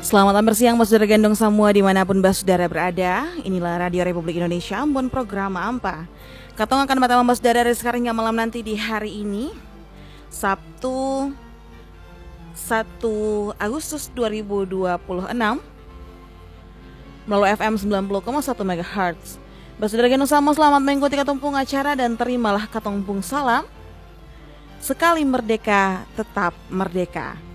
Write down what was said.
Selamat bersiang Mas Saudara Gendong semua dimanapun Mas Saudara berada. Inilah Radio Republik Indonesia Ambon program Ampa. Katong akan batang Mas Saudara sekarang hingga malam nanti di hari ini Sabtu 1 Agustus 2026 melalui FM 90,1 MHz. Mas Saudara Gendong sama selamat mengikuti katumpung acara dan terimalah katumpung salam. Sekali merdeka tetap merdeka.